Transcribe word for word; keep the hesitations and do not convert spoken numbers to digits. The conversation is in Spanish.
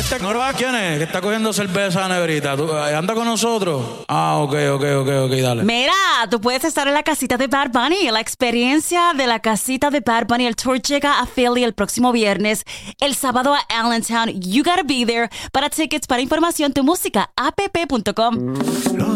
Este Norba, ¿quién es? Que está cogiendo cerveza a neverita. ¿Tú, eh, ¿Anda con nosotros? Ah, ok, ok, ok, ok, dale. Mira, tú puedes estar en la casita de Bad Bunny. La experiencia de la casita de Bad Bunny. El tour llega a Philly el próximo viernes. El sábado a Allentown. You gotta be there. Para tickets, para información, tu música, app punto com.